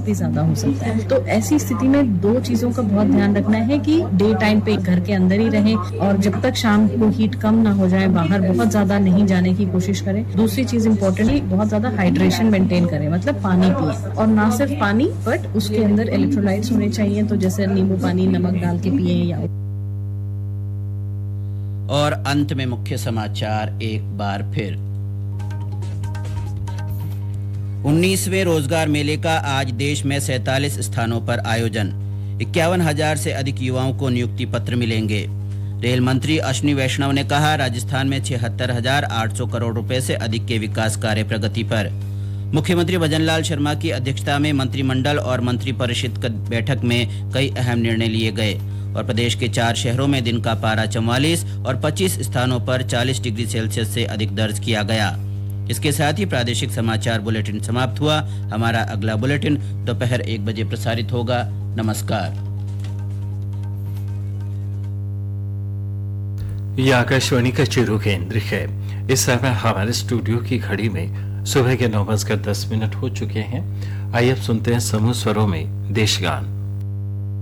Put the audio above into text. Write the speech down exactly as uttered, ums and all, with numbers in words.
भी ज्यादा हो सकता है। तो ऐसी स्थिति में दो चीजों का बहुत ध्यान रखना है कि डे टाइम पे घर के अंदर ही रहें और जब तक शाम को हीट कम ना हो जाए बाहर बहुत ज्यादा नहीं जाने की कोशिश करें। दूसरी चीज इम्पोर्टेंटली बहुत ज्यादा हाइड्रेशन मेंटेन करें, मतलब पानी पिए, और ना सिर्फ पानी बट उसके अंदर इलेक्ट्रोलाइट्स होने चाहिए, तो जैसे नींबू पानी नमक डाल के पिए। या और अंत में मुख्य समाचार एक बार फिर। उन्नीसवें रोजगार मेले का आज देश में सैंतालीस स्थानों पर आयोजन। इक्यावन हजार से अधिक युवाओं को नियुक्ति पत्र मिलेंगे। रेल मंत्री अश्विनी वैष्णव ने कहा, राजस्थान में छिहत्तर हजार आठ सौ करोड़ रुपए से अधिक के विकास कार्य प्रगति पर। मुख्यमंत्री भजनलाल शर्मा की अध्यक्षता में मंत्रिमंडल और मंत्रिपरिषद की बैठक में कई अहम निर्णय लिए गए। और प्रदेश के चार शहरों में दिन का पारा चौवालीस और पच्चीस स्थानों पर चालीस डिग्री सेल्सियस से अधिक दर्ज किया गया। इसके साथ ही प्रादेशिक समाचार बुलेटिन समाप्त हुआ। हमारा अगला बुलेटिन दोपहर एक बजे प्रसारित होगा। नमस्कार। यह आकाशवाणी का चिरू केंद्र है। इस समय हमारे स्टूडियो की घड़ी में सुबह के नौ बजकर दस मिनट हो चुके हैं। आइए अब सुनते हैं समूह स्वरों में देशगान।